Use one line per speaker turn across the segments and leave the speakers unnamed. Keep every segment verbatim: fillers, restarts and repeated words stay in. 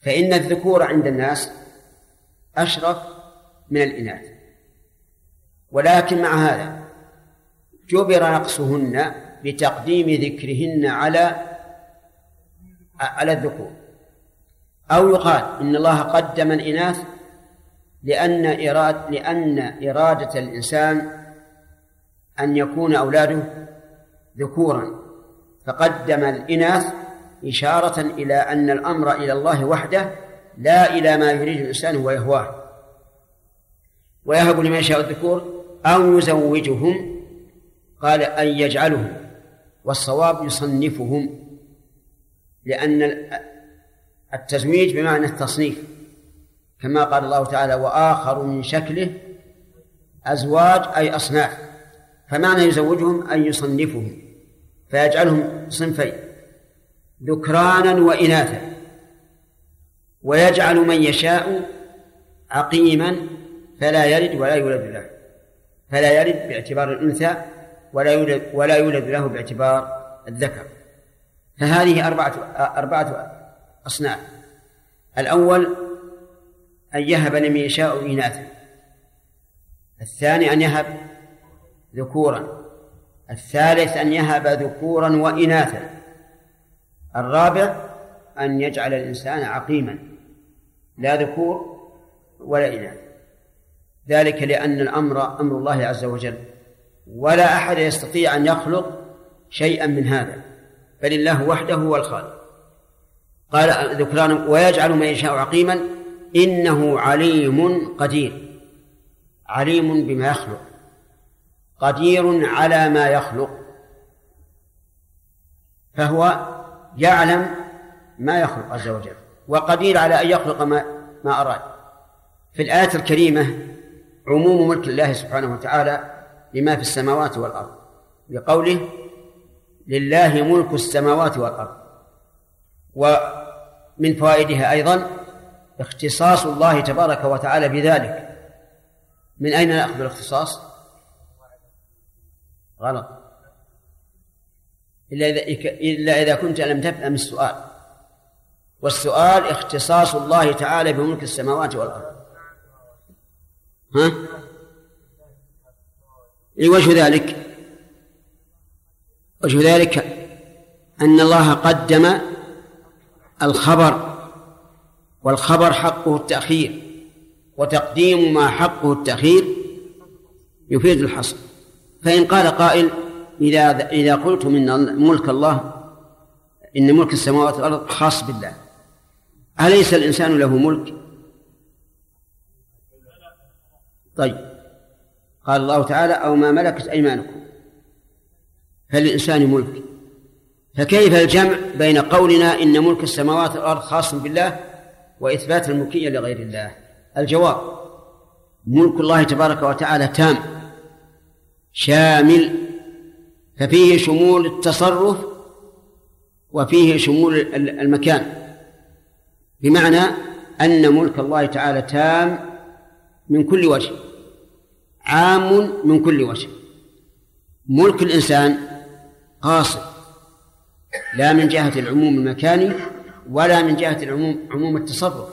فإن الذكور عند الناس أشرف من الإناث، ولكن مع هذا جبر نقصهن بتقديم ذكرهن على على الذكور. أو يقال إن الله قدم الإناث لأن إراد لأن إرادة الإنسان أن يكون أولاده ذكورا، فقدم الإناث إشارة إلى أن الأمر إلى الله وحده لا إلى ما يريد الإنسان ويهواه. ويهب لمن يشاء الذكور أو يزوجهم، قال أن يجعلهم، والصواب يصنفهم، لأن التزويج بمعنى التصنيف، كما قال الله تعالى وآخر من شكله أزواج أي أصناف، فمعنى يزوجهم أن يصنفهم فيجعلهم صنفين ذكرانا وإناثا. ويجعل من يشاء عقيما فلا يلد ولا يولد له، فلا يلد باعتبار الأنثى ولا يولد, ولا يولد له باعتبار الذكر. فهذه أربعة, أربعة أصناف. الأول أن يهب لمن يشاء إناثا، الثاني أن يهب ذكورا، الثالث أن يهب ذكورا وإناثا، الرابع أن يجعل الإنسان عقيما لا ذكور ولا إناث، ذلك لأن الأمر أمر الله عز وجل، ولا أحد يستطيع أن يخلق شيئا من هذا، بل الله وحده هو الخالق. قال ذكرانا ويجعل من يشاء عقيما إنه عليم قدير، عليم بما يخلق، قدير على ما يخلق، فهو يعلم ما يخلق عز وجل، وقدير على أن يخلق ما, ما أراد. في الآية الكريمة عموم ملك الله سبحانه وتعالى لما في السماوات والأرض، بقوله لله ملك السماوات والأرض. ومن فوائدها أيضا اختصاص الله تبارك وتعالى بذلك. من أين نأخذ الاختصاص؟ غلط، إلا إذا, إلا إذا كنت لم تفهم السؤال، والسؤال اختصاص الله تعالى بملك السماوات والأرض. ها؟ وجه ذلك وجه ذلك أن الله قدم الخبر، والخبر حقه التأخير، وتقديم ما حقه التأخير يفيد الحصر. فإن قال قائل إذا إذا قلتم إن ملك الله إن ملك السماوات والأرض خاص بالله، أليس الإنسان له ملك؟ طيب، قال الله تعالى أو ما ملكت أيمانكم، فالإنسان ملك. فكيف الجمع بين قولنا إن ملك السماوات والأرض خاص بالله وإثبات الملكية لغير الله؟ الجواب ملك الله تبارك وتعالى تام شامل، ففيه شمول التصرف وفيه شمول المكان، بمعنى أن ملك الله تعالى تام من كل وجه، عام من كل وجه. ملك الإنسان قاصر، لا من جهة العموم المكاني ولا من جهة العموم عموم التصرف،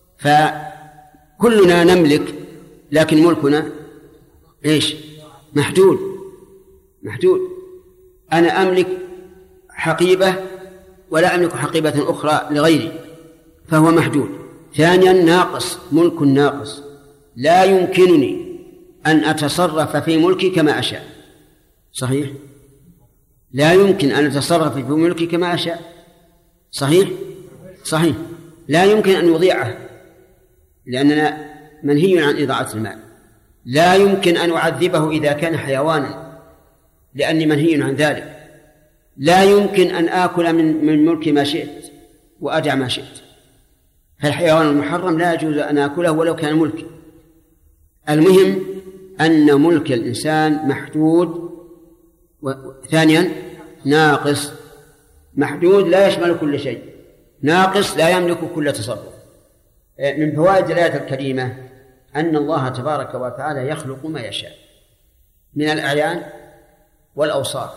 فكلنا نملك، لكن ملكنا إيش؟ محدود محدود. أنا أملك حقيبة ولا أملك حقيبة أخرى لغيري، فهو محدود. ثانيا ناقص، ملك ناقص، لا يمكنني أن أتصرف في ملكي كما أشاء. صحيح؟ لا يمكن أن أتصرف في ملكي كما أشاء. صحيح؟ صحيح. لا يمكن أن يضيعه لأننا منهي عن إضاعة المال. لا يمكن أن أعذبه إذا كان حيوانا لأني منهي عن ذلك. لا يمكن أن آكل من من ملكي ما شئت وأدع ما شئت. فالحيوان المحرم لا يجوز أن آكله ولو كان ملكي. المهم أن ملك الإنسان محدود، وثانيا ناقص. محدود لا يشمل كل شيء، ناقص لا يملك كل تصرف. من فوائد الآية الكريمة أن الله تبارك وتعالى يخلق ما يشاء من الأعيان والأوصاف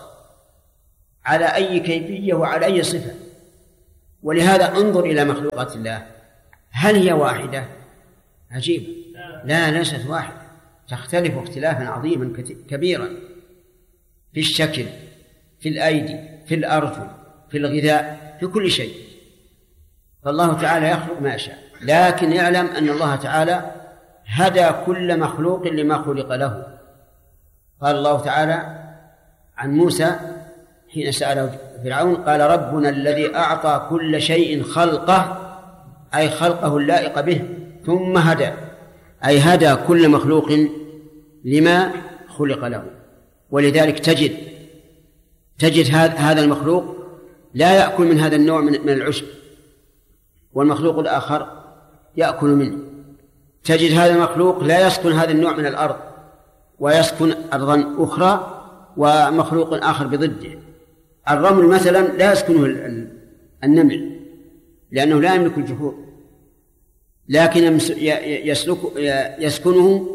على أي كيفية وعلى أي صفة. ولهذا انظر إلى مخلوقات الله هل هي واحدة؟ عجيب، لا ليست واحدة، تختلف اختلافا عظيما كبيرا في الشكل، في الأيدي، في الأرجل، في الغذاء، في كل شيء. فالله تعالى يخلق ما يشاء، لكن اعلم أن الله تعالى هدى كل مخلوق لما خلق له. قال الله تعالى عن موسى حين سأله فرعون قال ربنا الذي أعطى كل شيء خلقه، أي خلقه اللائق به، ثم هدى، أي هدى كل مخلوق لما خلق له. ولذلك تجد تجد هذا المخلوق لا يأكل من هذا النوع من العشب، والمخلوق الآخر يأكل منه. تجد هذا المخلوق لا يسكن هذا النوع من الأرض ويسكن أرضا أخرى ومخلوق آخر بضده. الرمل مثلا لا يسكنه النمل لأنه لا يملك الجحور، لكن يسلك يسكنه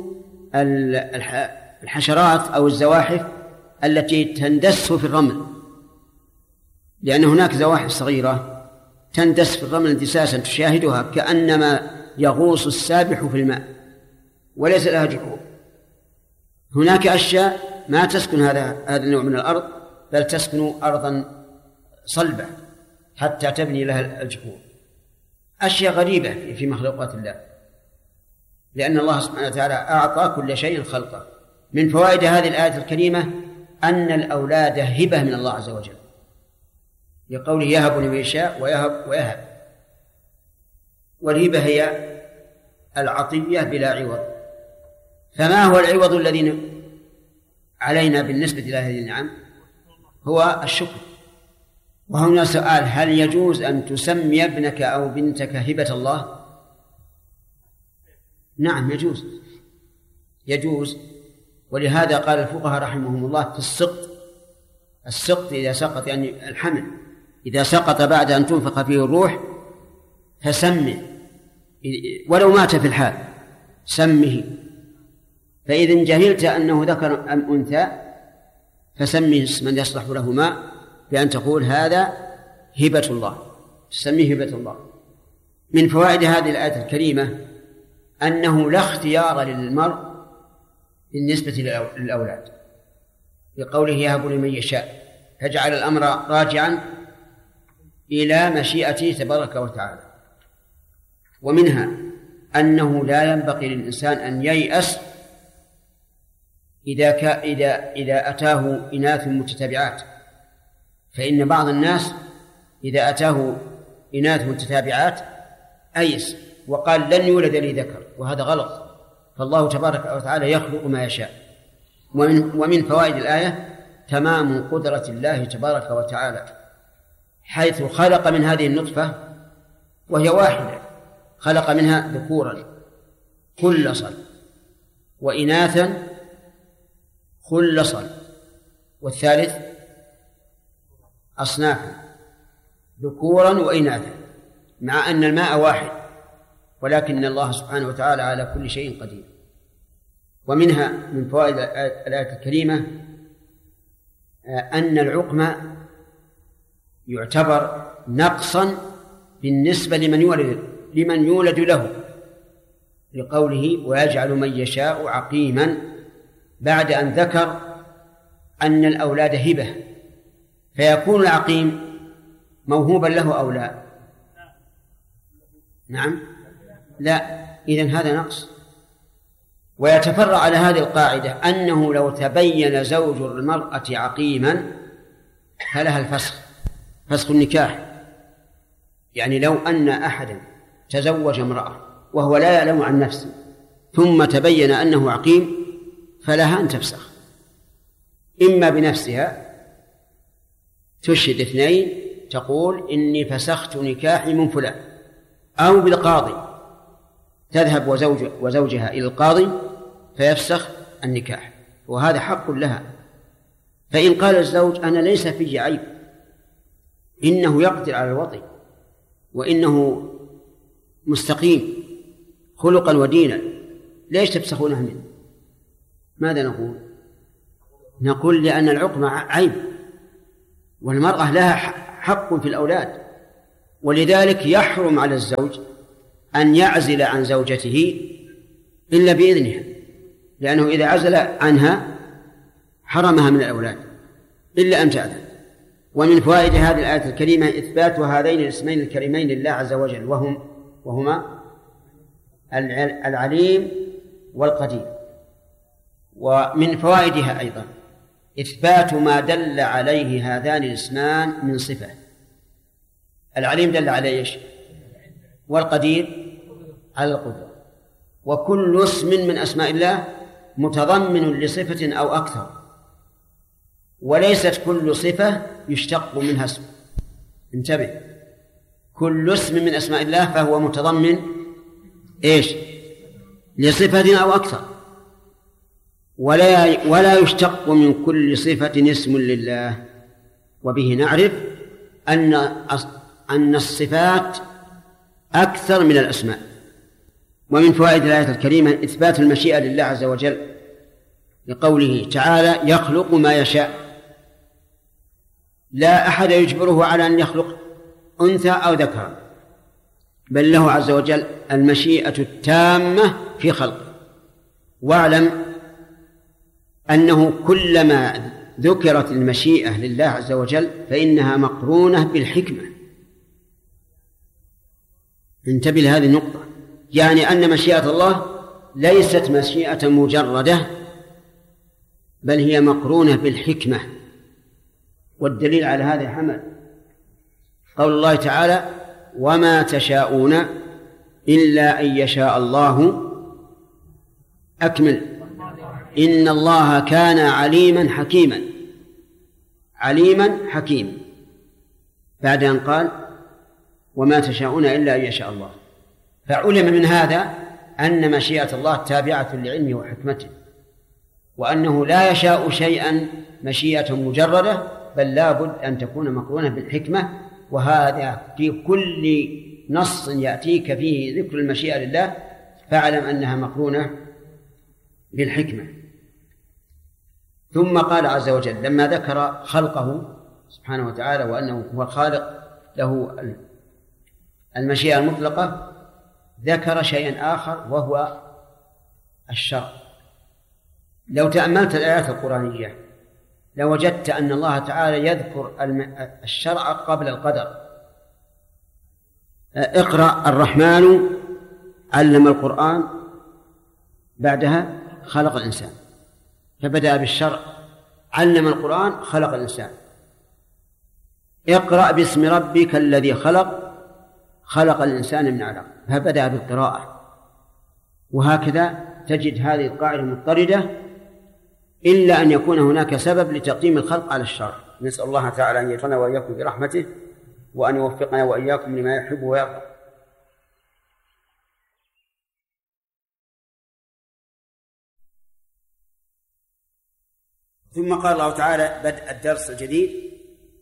الحشرات أو الزواحف التي تندس في الرمل، لأن هناك زواحف صغيرة تندس في الرمل اندساسا تشاهدها كأنما يغوص السابح في الماء وليس لها جحور. هناك أشياء ما تسكن هذا هذا النوع من الأرض، بل تسكن أرضا صلبة حتى تبني لها الجحور. أشياء غريبة في مخلوقات الله، لأن الله سبحانه وتعالى أعطى كل شيء خلقه. من فوائد هذه الآية الكريمة أن الأولاد هبة من الله عز وجل، لقوله يهب لمن يشاء ويهب ويهب. والهبة هي العطية بلا عوض. فما هو العوض الذي علينا بالنسبة إلى هذه النعم؟ هو الشكر. وهنا سؤال: هل يجوز أن تسمي ابنك أو بنتك هبة الله؟ نعم يجوز، يجوز. ولهذا قال الفقهاء رحمهم الله في السقط، السقط إذا سقط يعني الحمل إذا سقط بعد أن تنفخ فيه الروح فسمه، ولو مات في الحال سمه. فإذا جهلت أنه ذكر أم أنثى فسمه اسما يصلح لهما، بأن تقول هذا هبة الله، تسميه هبة الله. من فوائد هذه الآية الكريمة أنه لا اختيار للمرء بالنسبة للأولاد، بقوله يهب لمن يشاء، فجعل الأمر راجعا إلى مشيئته تبارك وتعالى. ومنها أنه لا ينبغي للإنسان أن ييأس إذا كا إذا إذا أتاه إناث متتابعات، فإن بعض الناس إذا أتاه إناث متتابعات أيس وقال لن يولد لي ذكر، وهذا غلط. فالله تبارك وتعالى يخلق ما يشاء. ومن, ومن فوائد الآية تمام قدرة الله تبارك وتعالى، حيث خلق من هذه النطفة وهي واحدة خلق منها ذكورا خلصا وإناثا خلصا، والثالث أصنافا ذكورا وإناثا، مع أن الماء واحد، ولكن الله سبحانه وتعالى على كل شيء قدير. ومنها من فوائد الآية الكريمة أن العقم يعتبر نقصا بالنسبة لمن يولد لمن يولد له، لقوله ويجعل من يشاء عقيما، بعد أن ذكر أن الأولاد هبة، فيكون العقيم موهوبا له أو لا؟ نعم لا، إذن هذا نقص. ويتفرع على هذه القاعدة أنه لو تبين زوج المرأة عقيما فلها الفسخ، فسخ النكاح. يعني لو أن أحدا تزوج امرأة وهو لا يعلم عن نفسه ثم تبين أنه عقيم فلها أن تفسخ، إما بنفسها تشهد اثنين تقول إني فسخت نكاحي من فلان، أو بالقاضي تذهب وزوج وزوجها إلى القاضي فيفسخ النكاح، وهذا حق لها. فإن قال الزوج أنا ليس في عيب، إنه يقدر على الوطي وإنه مستقيم خلقا ودينا، ليش تفسخونه منه؟ ماذا نقول؟ نقول لأن العقم عيب، والمرأة لها حق في الأولاد، ولذلك يحرم على الزوج أن يعزل عن زوجته إلا بإذنها، لأنه إذا عزل عنها حرمها من الأولاد إلا أن تأذن. ومن فوائد هذه الآية الكريمة إثبات هذين الاسمين الكريمين لله عز وجل، وهم وهما العليم والقدير. ومن فوائدها أيضا إثبات ما دل عليه هذان الاسمان من صفة. العليم دل على إيش؟ والقدير على القدرة. وكل اسم من أسماء الله متضمن لصفة أو أكثر، وليست كل صفة يشتق منها اسم. انتبه، كل اسم من أسماء الله فهو متضمن إيش؟ لصفة أو أكثر، ولا ولا يشتق من كل صفة اسم لله. وبه نعرف أن أن الصفات أكثر من الأسماء. ومن فوائد الآية الكريمة إثبات المشيئة لله عز وجل، لقوله تعالى يخلق ما يشاء، لا أحد يجبره على أن يخلق أنثى أو ذكر، بل له عز وجل المشيئة التامة في خلقه. واعلم أنه كلما ذكرت المشيئة لله عز وجل فإنها مقرونة بالحكمة. انتبه لهذه النقطة، يعني أن مشيئة الله ليست مشيئة مجردة، بل هي مقرونة بالحكمة. والدليل على هذا حمل قول الله تعالى وما تشاءون إلا أن يشاء الله. أكمل إن الله كان عليما حكيما. عليما حكيما بعد أن قال وما تشاءون إلا أن يشاء الله. فعلم من هذا أن مشيئة الله تابعة لعلمه وحكمته، وأنه لا يشاء شيئا مشيئة مجردة، بل لا بد أن تكون مقرونة بالحكمة. وهذا في كل نص يأتيك فيه ذكر المشيئة لله فاعلم أنها مقرونة بالحكمة. ثم قال عز وجل لما ذكر خلقه سبحانه وتعالى وأنه هو الخالق له المشيئة المطلقة، ذكر شيئا آخر وهو الشرع. لو تأملت الآيات القرآنية لوجدت أن الله تعالى يذكر الشرع قبل القدر. اقرأ الرحمن علم القرآن، بعدها خلق الإنسان، فبدأ بالشرع. علم القرآن خلق الإنسان. اقرأ باسم ربك الذي خلق، خلق الإنسان من علق، فبدأ بالقراءة. وهكذا تجد هذه القاعدة مضطردة إلا أن يكون هناك سبب لتقديم الخلق على الشرع. نسأل الله تعالى أن يجعلنا وإياكم برحمته وأن يوفقنا وإياكم لما يحب ويرضى. ثم قال الله تعالى بدء الدرس الجديد